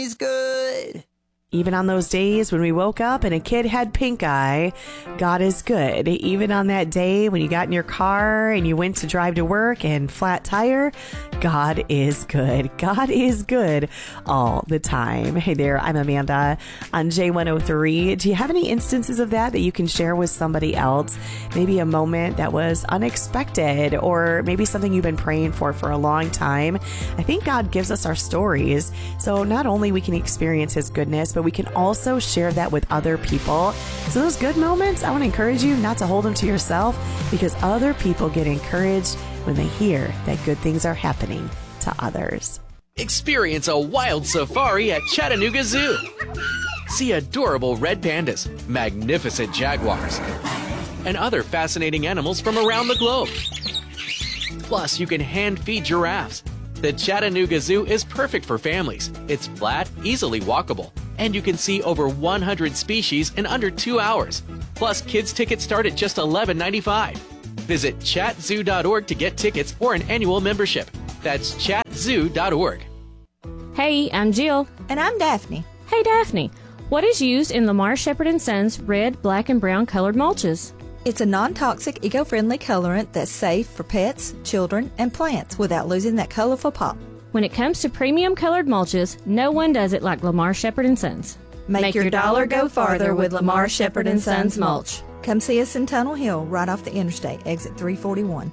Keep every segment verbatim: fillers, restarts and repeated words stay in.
is good. Even on those days when we woke up and a kid had pink eye, God is good. Even on that day when you got in your car and you went to drive to work and flat tire, God is good. God is good all the time. Hey there, I'm Amanda on J one oh three. Do you have any instances of that that you can share with somebody else? Maybe a moment that was unexpected, or maybe something you've been praying for for a long time. I think God gives us our stories, so not only we can experience His goodness, but we can also share that with other people. So those good moments, I want to encourage you not to hold them to yourself, because other people get encouraged when they hear that good things are happening to others. Experience a wild safari at Chattanooga Zoo. See adorable red pandas, magnificent jaguars, and other fascinating animals from around the globe. Plus, you can hand feed giraffes. The Chattanooga Zoo is perfect for families. It's flat, easily walkable, and you can see over one hundred species in under two hours. Plus, kids' tickets start at just eleven ninety-five. Visit chat zoo dot org to get tickets or an annual membership. That's chat zoo dot org. Hey, I'm Jill. And I'm Daphne. Hey, Daphne. What is used in Lamar Shepherd and Sons red, black, and brown colored mulches? It's a non-toxic, eco-friendly colorant that's safe for pets, children, and plants without losing that colorful pop. When it comes to premium colored mulches, no one does it like Lamar Shepherd and Sons. Make, Make your, your dollar go farther with Lamar Shepherd and Sons mulch. Come see us in Tunnel Hill, right off the interstate, exit three forty-one.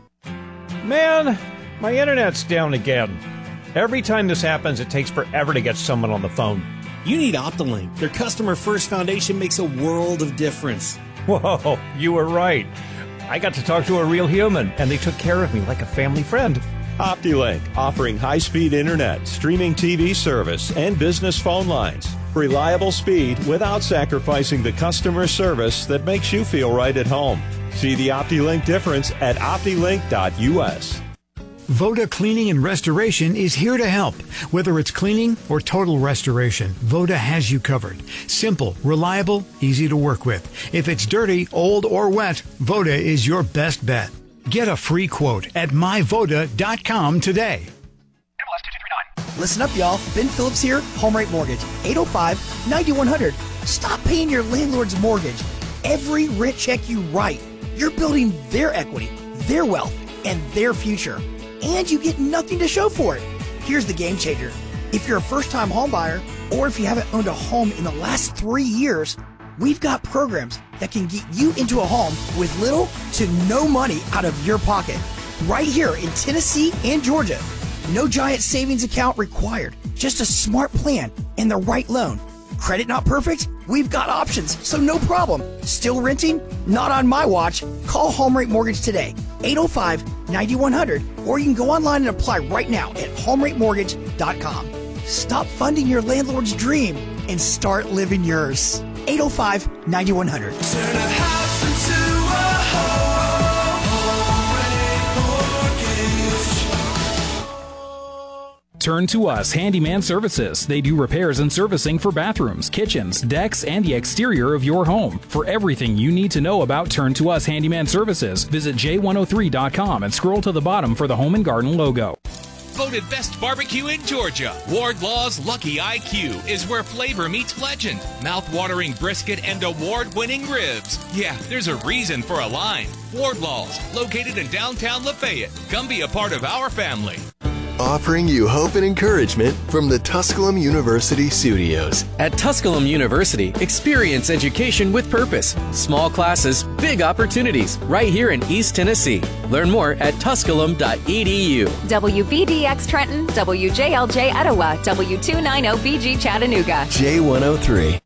Man, my internet's down again. Every time this happens, it takes forever to get someone on the phone. You need OptiLink. Their customer-first foundation makes a world of difference. Whoa, you were right. I got to talk to a real human, and they took care of me like a family friend. OptiLink, offering high-speed internet, streaming T V service, and business phone lines. Reliable speed without sacrificing the customer service that makes you feel right at home. See the OptiLink difference at opti link dot U S. Voda Cleaning and Restoration is here to help. Whether it's cleaning or total restoration, Voda has you covered. Simple, reliable, easy to work with. If it's dirty, old, or wet, Voda is your best bet. Get a free quote at my voda dot com today. Listen up, y'all. Ben Phillips here, Home Rate Mortgage, eight oh five, nine one hundred. Stop paying your landlord's mortgage. Every rent check you write, you're building their equity, their wealth, and their future. And you get nothing to show for it. Here's the game changer. If you're a first-time home buyer, or if you haven't owned a home in the last three years, we've got programs that can get you into a home with little to no money out of your pocket. Right here in Tennessee and Georgia. No giant savings account required. Just a smart plan and the right loan. Credit not perfect? We've got options, so no problem. Still renting? Not on my watch. Call Home Rate Mortgage today, eight oh five, nine one hundred, or you can go online and apply right now at home rate mortgage dot com. Stop funding your landlord's dream and start living yours. eight oh five, nine one hundred. Turn a house into a home, Home Rate Mortgage. Turn to us Handyman Services. They do repairs and servicing for bathrooms, kitchens, decks, and the exterior of your home. For everything you need to know about Turn to Us Handyman Services, visit j one oh three dot com and scroll to the bottom for the Home and Garden logo. Voted best barbecue in Georgia, Wardlaw's Lucky I Q is where flavor meets legend. Mouth-watering brisket and award-winning ribs. Yeah, there's a reason for a line. Wardlaw's, located in downtown Lafayette. Come be a part of our family. Offering you hope and encouragement from the Tusculum University studios. At Tusculum University, experience education with purpose. Small classes, big opportunities, right here in East Tennessee. Learn more at tusculum dot e d u. W B D X Trenton, W J L J Etowah, W two ninety B G Chattanooga. J one oh three.